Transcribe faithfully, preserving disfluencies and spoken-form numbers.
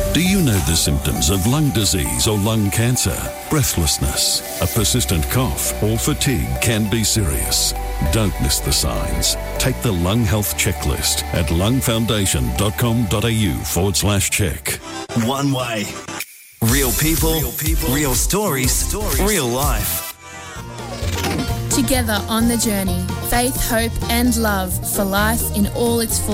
Do you know the symptoms of lung disease or lung cancer? Breathlessness, a persistent cough or fatigue can be serious. Don't miss the signs. Take the Lung Health Checklist at lungfoundation.com.au forward slash check. One way. Real people, real, people, real stories, stories, real life. Together on the journey, faith, hope and love for life in all its forms.